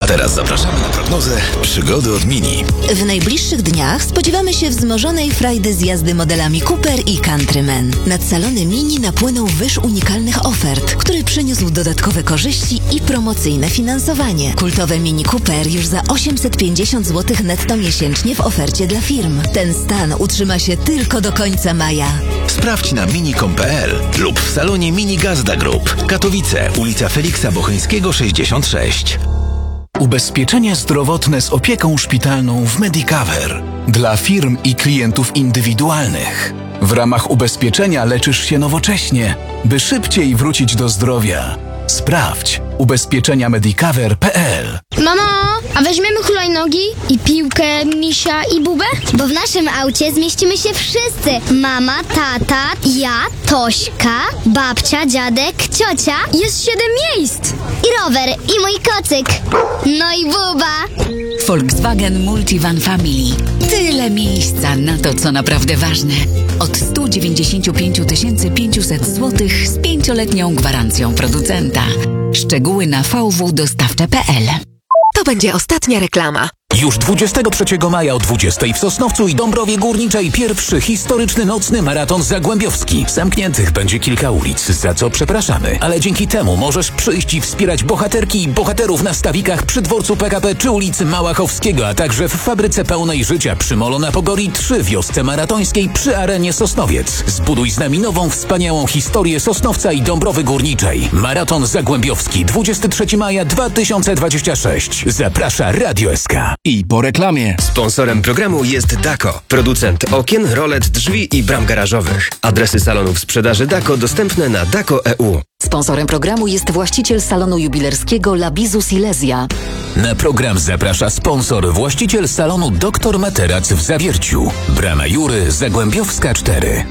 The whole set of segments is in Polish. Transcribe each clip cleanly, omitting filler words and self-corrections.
A teraz zapraszamy na prognozę przygody od Mini. W najbliższych dniach spodziewamy się wzmożonej frajdy z jazdy modelami Cooper i Countryman. Nad salony Mini napłynął wyż unikalnych ofert, który przyniósł dodatkowe korzyści i promocyjne finansowanie. Kultowe Mini Cooper już za 850 zł netto miesięcznie w ofercie dla firm. Ten stan utrzyma się tylko do końca maja. Sprawdź na mini.com.pl lub w salonie Mini Gazda Group. Katowice, ulica Feliksa Bocheńskiego 66. Ubezpieczenie zdrowotne z opieką szpitalną w Medicover. Dla firm i klientów indywidualnych. W ramach ubezpieczenia leczysz się nowocześnie, by szybciej wrócić do zdrowia. Sprawdź ubezpieczeniamedicover.pl. Mamo, a weźmiemy hulajnogi i piłkę, misia i bubę? Bo w naszym aucie zmieścimy się wszyscy. Mama, tata, ja, Tośka, babcia, dziadek, ciocia. Jest 7 miejsc. I rower, i mój kocyk. No i buba. Volkswagen Multivan Family. Tyle miejsca na to, co naprawdę ważne. Od 195 500 zł z 5-letnią gwarancją producenta. Szczegóły na vwdostawcze.pl. To będzie ostatnia reklama. Już 23 maja o 20 w Sosnowcu i Dąbrowie Górniczej pierwszy historyczny nocny maraton zagłębiowski. Zamkniętych będzie kilka ulic, za co przepraszamy, ale dzięki temu możesz przyjść i wspierać bohaterki i bohaterów na stawikach przy dworcu PKP czy ulicy Małachowskiego, a także w fabryce pełnej życia przy Molo na Pogori 3 wiosce maratońskiej przy arenie Sosnowiec. Zbuduj z nami nową, wspaniałą historię Sosnowca i Dąbrowy Górniczej. Maraton zagłębiowski 23 maja 2026. Zaprasza Radio SK. I po reklamie. Sponsorem programu jest Dako, producent okien, rolet, drzwi i bram garażowych. Adresy salonów sprzedaży Dako dostępne na dako.eu. Sponsorem programu jest właściciel salonu jubilerskiego Labizu Silesia. Na program zaprasza sponsor, właściciel salonu Dr Materac w Zawierciu. Brama Jury, Zagłębiowska 4.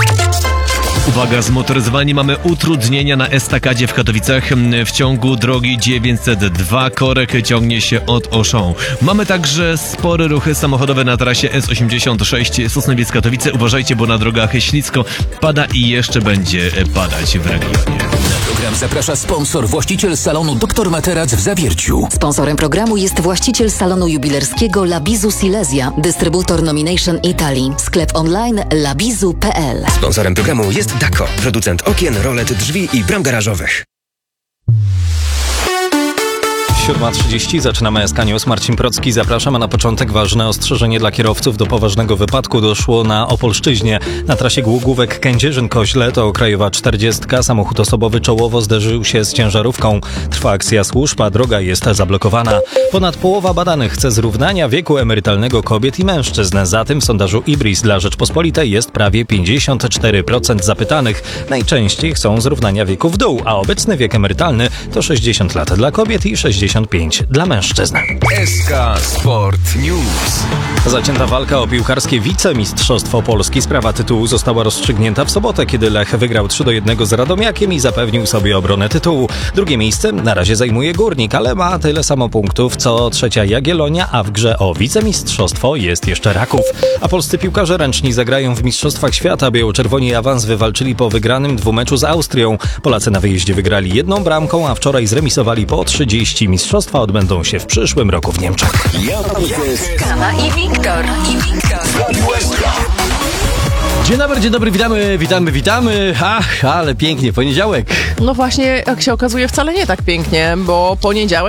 Uwaga, zmotoryzowani mamy utrudnienia na estakadzie w Katowicach. W ciągu drogi 902 korek ciągnie się od Auchan. Mamy także spore ruchy samochodowe na trasie S86 Sosnowiec-Katowice. Uważajcie, bo na drogach ślisko pada i jeszcze będzie padać w regionie. Na program zaprasza sponsor, właściciel salonu Dr Materac w Zawierciu. Sponsorem programu jest właściciel salonu jubilerskiego Labizu Silesia, dystrybutor Nomination Italy. Sklep online labizu.pl. Sponsorem programu jest Dako, producent okien, rolet, drzwi i bram garażowych. 7:30 zaczynamy SK News. Marcin Procki, zapraszamy na początek. Ważne ostrzeżenie dla kierowców. Do poważnego wypadku doszło na Opolszczyźnie. Na trasie Głogówek-Kędzierzyn-Koźle to krajowa 40. Samochód osobowy czołowo zderzył się z ciężarówką. Trwa akcja służb, a droga jest zablokowana. Ponad połowa badanych chce zrównania wieku emerytalnego kobiet i mężczyzn. Za tym w sondażu IBRIS dla Rzeczpospolitej jest prawie 54% zapytanych. Najczęściej chcą zrównania wieku w dół, a obecny wiek emerytalny to 60 lat dla kobiet i 65 dla mężczyzn. SK Sport News. Zacięta walka o piłkarskie wicemistrzostwo Polski. Sprawa tytułu została rozstrzygnięta w sobotę, kiedy Lech wygrał 3-1 z Radomiakiem i zapewnił sobie obronę tytułu. Drugie miejsce na razie zajmuje Górnik, ale ma tyle samo punktów co trzecia Jagiellonia, a w grze o wicemistrzostwo jest jeszcze Raków. A polscy piłkarze ręczni zagrają w Mistrzostwach Świata. Biało-czerwoni awans wywalczyli po wygranym dwumeczu z Austrią. Polacy na wyjeździe wygrali 1 bramką, a wczoraj zremisowali po 30. Mistrzostwa odbędą się w przyszłym roku w Niemczech. Kama i Wiktor. Dzień dobry, witamy. Ach, ale pięknie, poniedziałek. No właśnie, jak się okazuje, wcale nie tak pięknie, bo poniedziałek